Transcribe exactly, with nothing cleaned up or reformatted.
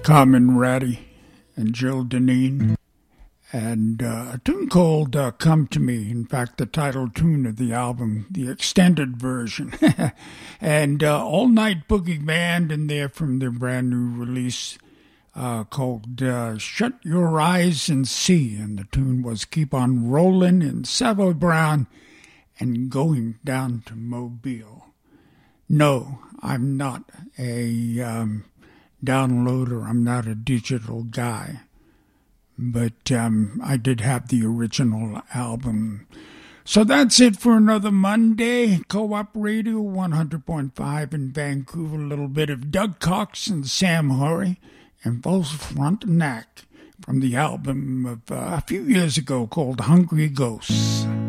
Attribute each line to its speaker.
Speaker 1: Carmen Ratty and Jill Deneen, and uh, a tune called uh, Come to Me. In fact, the title tune of the album, the extended version. and uh, All Night Boogie Band in there from their brand new release uh, called uh, Shut Your Eyes and See. And the tune was Keep on Rollin' in Savoy Brown and Going Down to Mobile. No, I'm not a um, downloader. I'm not a digital guy. But um, I did have the original album. So that's it for another Monday. Co-op Radio one hundred point five in Vancouver. A little bit of Doug Cox and Sam Horry and False Frontenac from the album of uh, a few years ago called Hungry Ghosts.